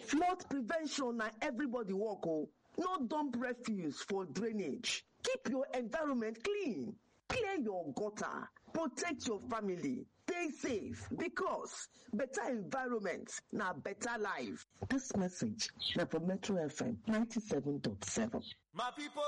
Flood prevention na everybody work o. No dump refuse for drainage. Keep your environment clean. Clear your gutter. Protect your family. Stay safe because better environment na better life. This message na from Metro FM 97.7. My people